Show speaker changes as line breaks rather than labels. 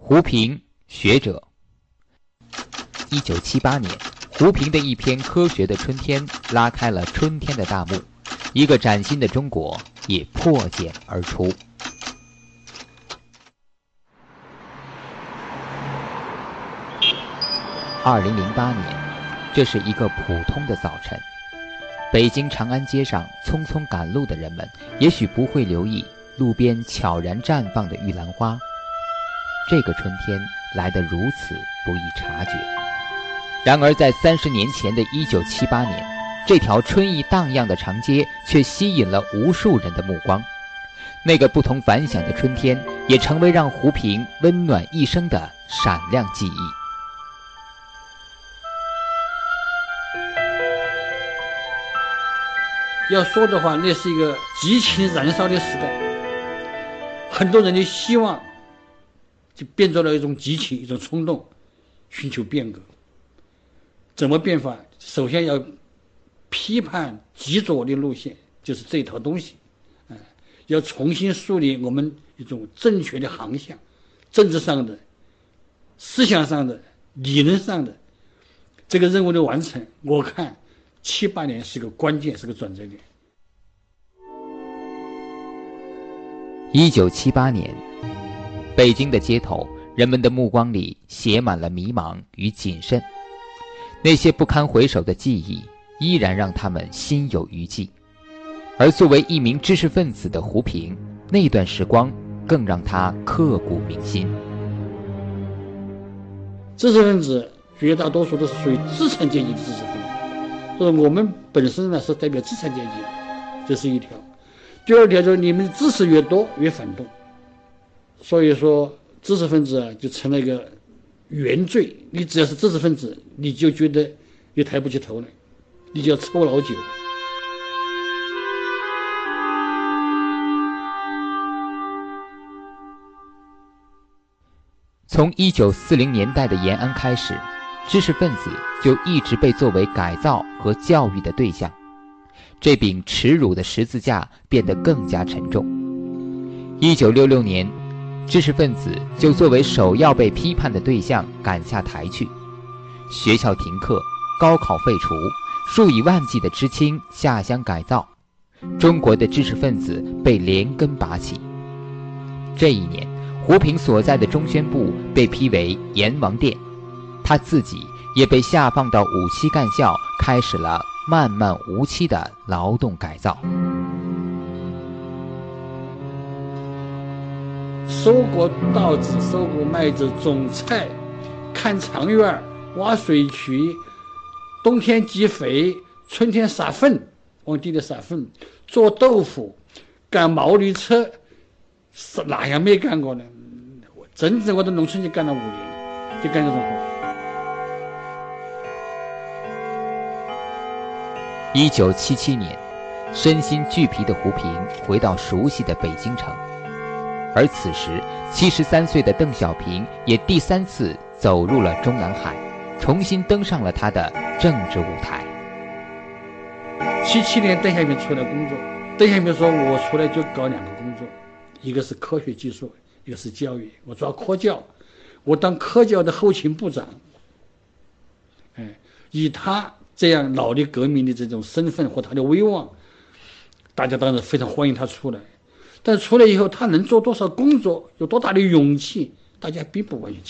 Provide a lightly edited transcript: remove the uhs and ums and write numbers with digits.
胡平，学者。1978年，胡平的一篇科学的春天拉开了春天的大幕，一个崭新的中国也破茧而出。2008年，这是一个普通的早晨，北京长安街上匆匆赶路的人们也许不会留意路边悄然绽放的玉兰花。这个春天来得如此不易察觉。然而在30年前的1978年，这条春意荡漾的长街却吸引了无数人的目光。那个不同凡响的春天也成为让胡平温暖一生的闪亮记忆。
要说的话，那是一个激情燃烧的时代，很多人的希望就变成了一种激情，一种冲动，寻求变革。怎么变法？首先要批判极左的路线，就是这套东西，要重新树立我们一种正确的航向，政治上的、思想上的、理论上的。这个任务的完成，我看78年是个关键，是个转折点。
1978年，北京的街头，人们的目光里写满了迷茫与谨慎。那些不堪回首的记忆，依然让他们心有余悸。而作为一名知识分子的胡平，那段时光更让他刻骨铭心。
知识分子绝大多数都是属于资产阶级的知识分子，所以我们本身呢是代表资产阶级，这是一条。第二条就是你们知识越多越反动，所以说知识分子就成了一个原罪。你只要是知识分子，你就觉得你抬不起头来，你就要抽老九。
从1940年代的延安开始，知识分子就一直被作为改造和教育的对象，这柄耻辱的十字架变得更加沉重。1966年，知识分子就作为首要被批判的对象赶下台去，学校停课，高考废除，数以万计的知青下乡改造，中国的知识分子被连根拔起。这一年，胡平所在的中宣部被批为阎王殿，他自己也被下放到五七干校，开始了漫漫无期的劳动改造。
收割稻子，收割麦子，种菜，看长院，挖水渠，冬天积肥，春天撒粪，往地里撒粪，做豆腐，赶毛驴车，哪样没干过呢？整整我的农村就干了5年，就干这种活。
1977年，身心俱疲的胡平回到熟悉的北京城，而此时73岁的邓小平也第3次走入了中南海，重新登上了他的政治舞台。
77年邓小平出来工作，邓小平说我出来就搞2个工作，一个是科学技术，一个是教育，我抓科教，我当科教的后勤部长。以他这样老的革命的这种身份和他的威望，大家当然非常欢迎他出来。但出来以后他能做多少工作，有多大的勇气，大家并不关心。